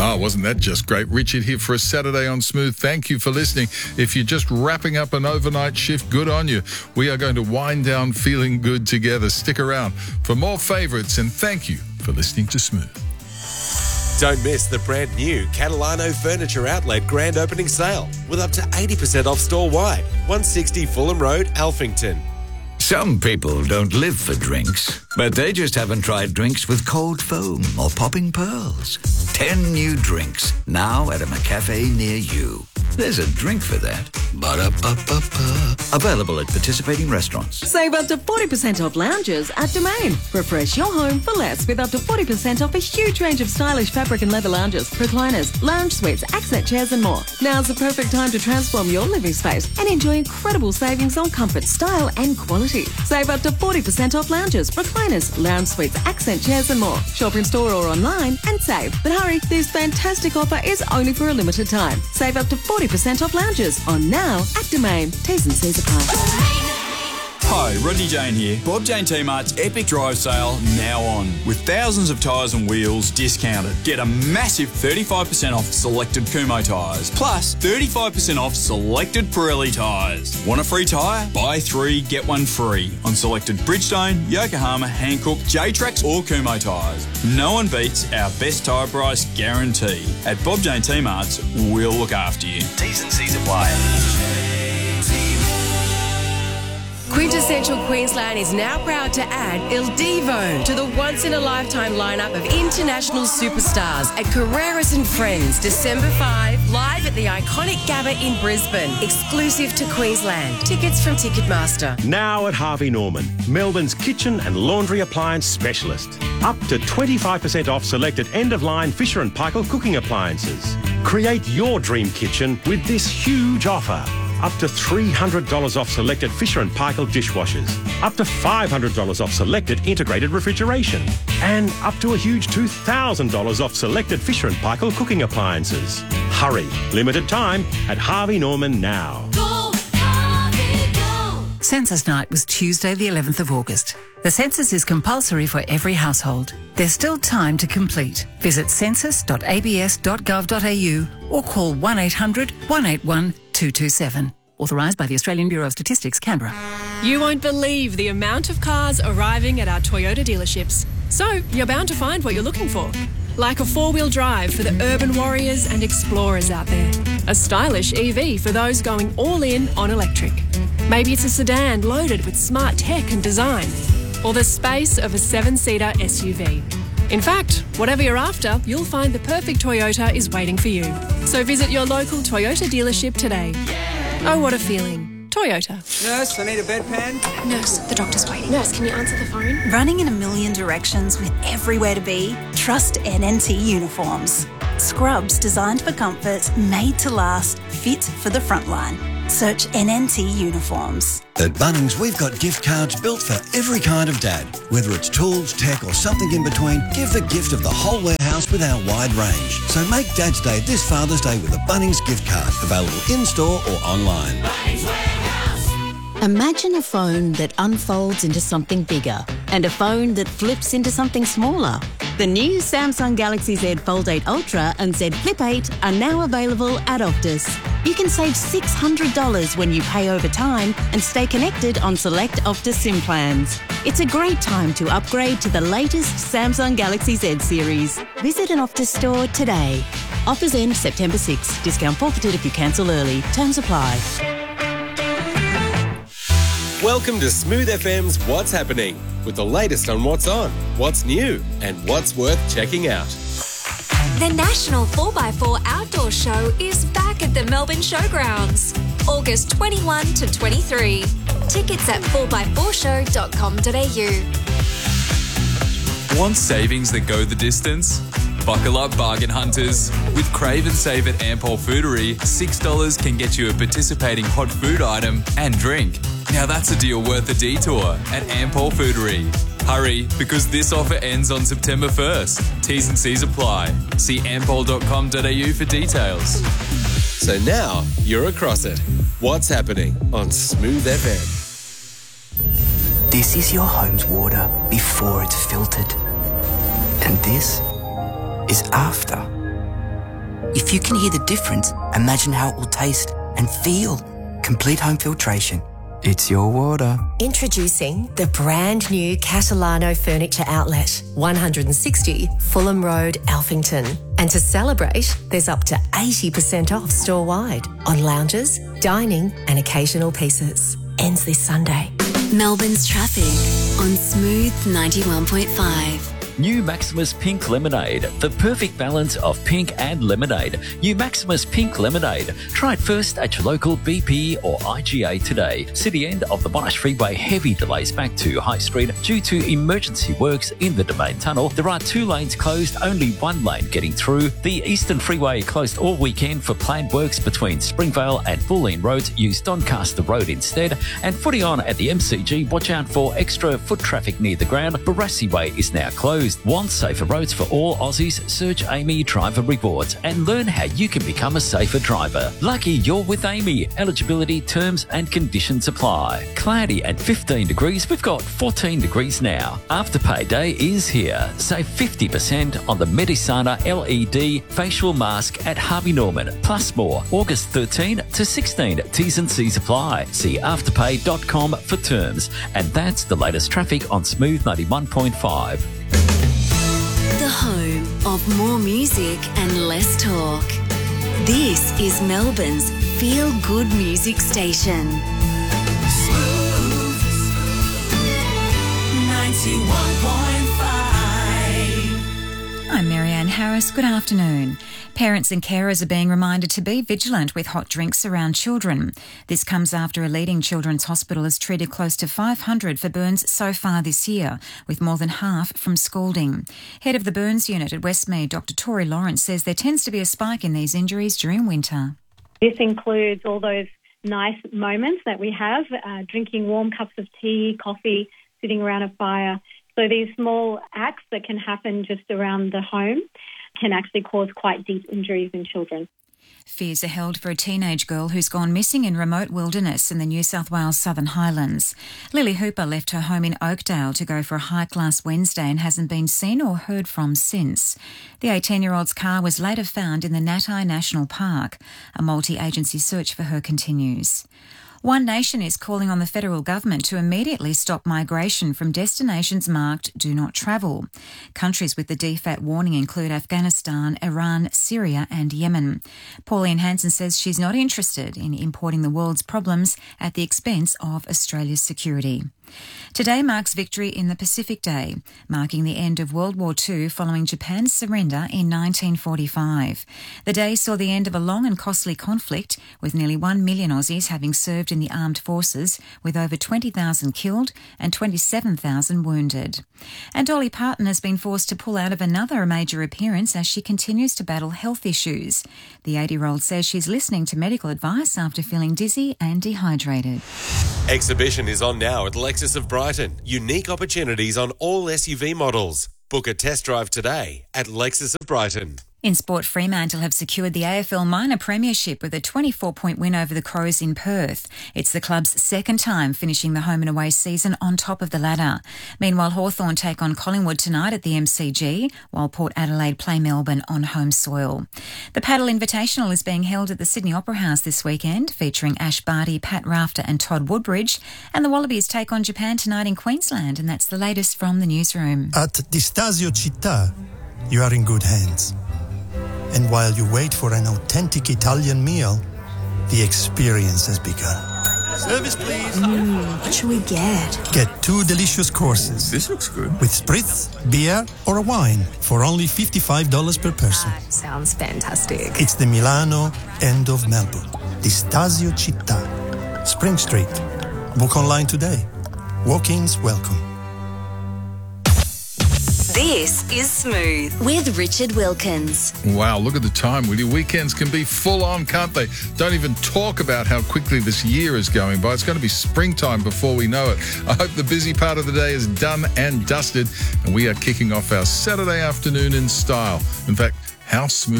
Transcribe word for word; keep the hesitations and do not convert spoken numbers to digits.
Ah, wasn't that just great? Richard here for a Saturday on Smooth. Thank you for listening. If you're just wrapping up an overnight shift, good on you. We are going to wind down feeling good together. Stick around for more favourites, and thank you for listening to Smooth. Don't miss the brand new Catalano Furniture Outlet grand opening sale with up to eighty percent off store-wide. one sixty Fulham Road, Alphington. Some people don't live for drinks, but they just haven't tried drinks with cold foam or popping pearls. Ten new drinks, now at a McCafe near you. There's a drink for that. Ba-da-ba-ba-ba. Available at participating restaurants. Save up to forty percent off lounges at Domain. Refresh your home for less with up to forty percent off a huge range of stylish fabric and leather lounges, recliners, lounge suites, accent chairs and more. Now's the perfect time to transform your living space and enjoy incredible savings on comfort, style and quality. Save up to forty percent off lounges, recliners, lounge suites, accent chairs and more. Shop in store or online and save. But hurry, this fantastic offer is only for a limited time. Save up to forty percent off lounges on now at Domain. T's and C's apply. Hi, Rodney Jane here. Bob Jane T-Mart's Epic Drive Sale now on. With thousands of tyres and wheels discounted. Get a massive thirty-five percent off selected Kumho tyres. Plus thirty-five percent off selected Pirelli tyres. Want a free tyre? Buy three, get one free. On selected Bridgestone, Yokohama, Hankook, J-Trax or Kumho tyres. No one beats our best tyre price guarantee. At Bob Jane T-Mart's, we'll look after you. T's and C's apply. Quintessential Queensland is now proud to add Il Divo to the once-in-a-lifetime lineup of international superstars at Carreras and Friends, December fifth, live at the iconic Gabba in Brisbane, exclusive to Queensland. Tickets from Ticketmaster. Now at Harvey Norman, Melbourne's kitchen and laundry appliance specialist. Up to twenty-five percent off selected end-of-line Fisher and Paykel cooking appliances. Create your dream kitchen with this huge offer. Up to three hundred dollars off selected Fisher and Paykel dishwashers. Up to five hundred dollars off selected integrated refrigeration. And up to a huge two thousand dollars off selected Fisher and Paykel cooking appliances. Hurry, limited time at Harvey Norman now. Go, Harvey, go. Census Night was Tuesday the eleventh of August. The census is compulsory for every household. There's still time to complete. Visit census dot a b s dot gov dot a u or call one eight hundred, one eight one, two two seven. Authorised by the Australian Bureau of Statistics, Canberra. You won't believe the amount of cars arriving at our Toyota dealerships. So you're bound to find what you're looking for. Like a four-wheel drive for the urban warriors and explorers out there. A stylish E V for those going all in on electric. Maybe it's a sedan loaded with smart tech and design. Or the space of a seven-seater S U V. In fact, whatever you're after, you'll find the perfect Toyota is waiting for you. So visit your local Toyota dealership today. Oh, what a feeling. Toyota. Nurse, I need a bedpan. Nurse, the doctor's waiting. Nurse, can you answer the phone? Running in a million directions with everywhere to be? Trust N N T Uniforms. Scrubs designed for comfort, made to last, fit for the front line. Search N N T Uniforms. At Bunnings, we've got gift cards built for every kind of dad. Whether it's tools, tech or something in between, give the gift of the whole warehouse with our wide range. So make Dad's Day this Father's Day with a Bunnings gift card. Available in-store or online. Bunnings Warehouse. Imagine a phone that unfolds into something bigger and a phone that flips into something smaller. The new Samsung Galaxy Z Fold eight Ultra and Z Flip eight are now available at Optus. You can save six hundred dollars when you pay over time and stay connected on select Optus SIM plans. It's a great time to upgrade to the latest Samsung Galaxy Z series. Visit an Optus store today. Offers end September sixth. Discount forfeited if you cancel early. Terms apply. Welcome to Smooth F M's What's Happening, with the latest on what's on, what's new, and what's worth checking out. The National four by four Outdoor Show is back at the Melbourne Showgrounds, August twenty-first to twenty-third. Tickets at four by four show dot com dot a u. Want savings that go the distance? Buckle up, bargain hunters. With Crave and Save at Ampol Foodery, six dollars can get you a participating hot food item and drink. Now that's a deal worth a detour at Ampol Foodery. Hurry, because this offer ends on September first. T's and C's apply. See ampol dot com dot a u for details. So now you're across it. What's happening on Smooth F M? This is your home's water before it's filtered. And this is after. If you can hear the difference, imagine how it will taste and feel. Complete home filtration. It's your water. Introducing the brand new Catalano Furniture Outlet, one sixty Fulham Road, Alphington. And to celebrate, there's up to eighty percent off store-wide on lounges, dining and occasional pieces. Ends this Sunday. Melbourne's traffic on Smooth ninety-one point five. New Maximus Pink Lemonade, the perfect balance of pink and lemonade. New Maximus Pink Lemonade. Try it first at your local B P or I G A today. City end of the Monash Freeway, heavy delays back to High Street due to emergency works in the Domain Tunnel. There are two lanes closed, only one lane getting through. The Eastern Freeway closed all weekend for planned works between Springvale and Bulleen Roads. Use Doncaster Road instead. And footy on at the M C G. Watch out for extra foot traffic near the ground. Barassi Way is now closed. Want safer roads for all Aussies? Search Amy Driver Rewards and learn how you can become a safer driver. Lucky you're with Amy. Eligibility, terms and conditions apply. Cloudy and fifteen degrees. We've got fourteen degrees now. Afterpay Day is here. Save fifty percent on the Medisana L E D facial mask at Harvey Norman. Plus more. August thirteenth to sixteenth. T's and C's apply. See afterpay dot com for terms. And that's the latest traffic on Smooth ninety-one point five. The home of more music and less talk. This is Melbourne's feel-good music station. Smooth ninety-one point five. I'm Marianne Harris. Good afternoon. Parents and carers are being reminded to be vigilant with hot drinks around children. This comes after a leading children's hospital has treated close to five hundred for burns so far this year, with more than half from scalding. Head of the burns unit at Westmead, Doctor Tori Lawrence, says there tends to be a spike in these injuries during winter. This includes all those nice moments that we have, uh, drinking warm cups of tea, coffee, sitting around a fire. So these small acts that can happen just around the home can actually cause quite deep injuries in children. Fears are held for a teenage girl who's gone missing in remote wilderness in the New South Wales Southern Highlands. Lily Hooper left her home in Oakdale to go for a hike last Wednesday and hasn't been seen or heard from since. The eighteen-year-old's car was later found in the Natai National Park. A multi-agency search for her continues. One Nation is calling on the federal government to immediately stop migration from destinations marked Do Not Travel. Countries with the D FAT warning include Afghanistan, Iran, Syria and Yemen. Pauline Hanson says she's not interested in importing the world's problems at the expense of Australia's security. Today marks Victory in the Pacific Day, marking the end of World War Two following Japan's surrender in nineteen forty-five. The day saw the end of a long and costly conflict, with nearly one million Aussies having served in the armed forces, with over twenty thousand killed and twenty-seven thousand wounded. And Dolly Parton has been forced to pull out of another major appearance as she continues to battle health issues. The eighty-year-old says she's listening to medical advice after feeling dizzy and dehydrated. Exhibition is on now at Lexus of Brighton. Unique opportunities on all S U V models. Book a test drive today at Lexus of Brighton. In sport, Fremantle have secured the A F L Minor Premiership with a twenty-four point win over the Crows in Perth. It's the club's second time finishing the home and away season on top of the ladder. Meanwhile, Hawthorn take on Collingwood tonight at the M C G, while Port Adelaide play Melbourne on home soil. The Paddle Invitational is being held at the Sydney Opera House this weekend, featuring Ash Barty, Pat Rafter and Todd Woodbridge. And the Wallabies take on Japan tonight in Queensland, and that's the latest from the newsroom. At Distasio Città, you are in good hands. And while you wait for an authentic Italian meal, the experience has begun. Service, please. Mm, what should we get? Get two delicious courses. This looks good. With spritz, beer, or a wine for only fifty-five dollars per person. That sounds fantastic. It's the Milano end of Melbourne. Distasio Città. Spring Street. Book online today. Walk-ins welcome. This is Smooth with Richard Wilkins. Wow, look at the time, will you? Weekends can be full on, can't they? Don't even talk about how quickly this year is going by. It's going to be springtime before we know it. I hope the busy part of the day is done and dusted, and we are kicking off our Saturday afternoon in style. In fact, how smooth